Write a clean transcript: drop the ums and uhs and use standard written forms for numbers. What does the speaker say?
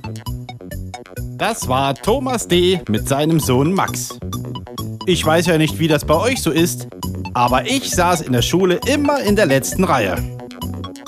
Das war Thomas D. mit seinem Sohn Max. Ich weiß ja nicht, wie das bei euch so ist, aber ich saß in der Schule immer in der letzten Reihe.